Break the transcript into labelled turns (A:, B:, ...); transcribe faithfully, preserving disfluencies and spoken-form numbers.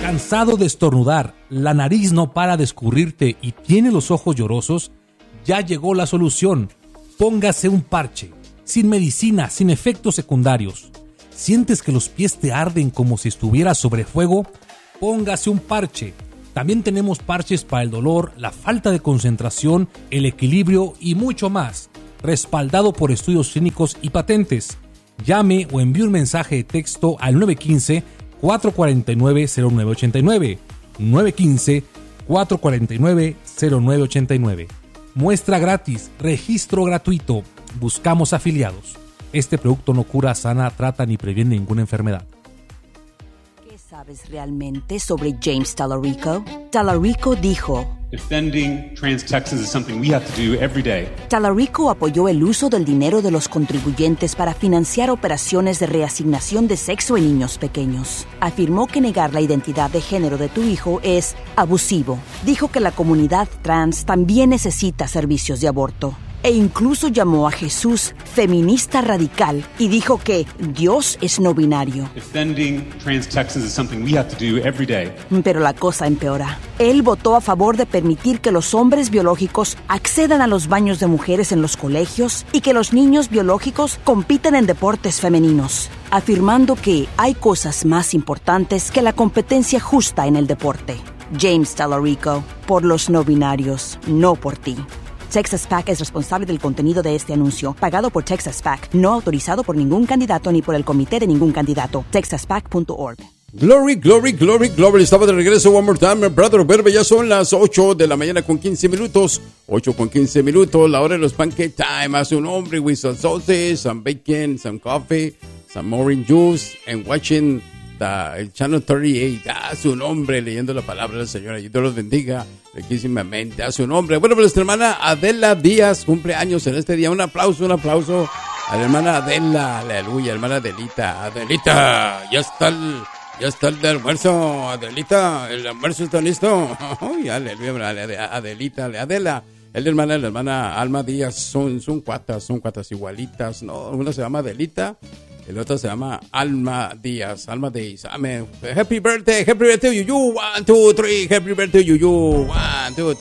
A: ¿Cansado de estornudar, la nariz no para de escurrirte y tiene los ojos llorosos? Ya llegó la solución. Póngase un parche, sin medicina, sin efectos secundarios. ¿Sientes que los pies te arden como si estuvieras sobre fuego? Póngase un parche. También tenemos parches para el dolor, la falta de concentración, el equilibrio y mucho más. Respaldado por estudios clínicos y patentes. Llame o envíe un mensaje de texto al nueve uno cinco, cuatro cuatro nueve, cero nueve ocho nueve. nueve uno cinco, cuatro cuatro nueve, cero nueve ocho nueve. Muestra gratis, registro gratuito. Buscamos afiliados. Este producto no cura, sana, trata ni previene ninguna enfermedad.
B: ¿Qué sabes realmente sobre James Talarico? Talarico dijo:
C: Defending trans Texans is something we have to do every day.
B: Talarico apoyó el uso del dinero de los contribuyentes para financiar operaciones de reasignación de sexo en niños pequeños. Afirmó que negar la identidad de género de tu hijo es abusivo. Dijo que la comunidad trans también necesita servicios de aborto. E incluso llamó a Jesús feminista radical y dijo que Dios es no binario.
C: Defending trans Texans is something we have to do every day.
B: Pero la cosa empeora. Él votó a favor de permitir que los hombres biológicos accedan a los baños de mujeres en los colegios y que los niños biológicos compitan en deportes femeninos, afirmando que hay cosas más importantes que la competencia justa en el deporte. James Talarico, por los no binarios, no por ti. Texas PAC es responsable del contenido de este anuncio, pagado por Texas PAC, no autorizado por ningún candidato ni por el comité de ningún candidato. texas pac punto org.
D: Glory, glory, glory, glory. Estamos de regreso, one more time, brother. Verbe, ya son las ocho de la mañana con quince minutos. ocho con quince minutos, la hora de los pancake time. A su nombre, with some sausage, some bacon, some coffee, some orange juice, and watching the, el Channel treinta y ocho. A su nombre, leyendo la palabra del Señor. Y Dios los bendiga riquísimamente. A su nombre. Bueno, pues nuestra hermana Adela Díaz cumple años en este día. Un aplauso, un aplauso a la hermana Adela. Aleluya, hermana Adelita. Adelita, ya está el... Ya está el de almuerzo, Adelita, el almuerzo está listo. Ay, aleluya, Adelita, Adela, el de hermana, la hermana Alma Díaz, son, son cuatas, son cuatas igualitas, ¿no? Una se llama Adelita, el otro se llama Alma Díaz, Alma Díaz, amén. Happy birthday, happy birthday to you, one, two, three, happy birthday to you, one, two,